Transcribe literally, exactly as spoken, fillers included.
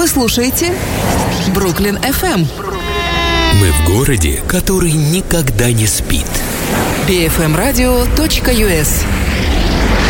Вы слушаете Бруклин эф эм. Мы в городе, который никогда не спит. би эф эм радио точка ю эс.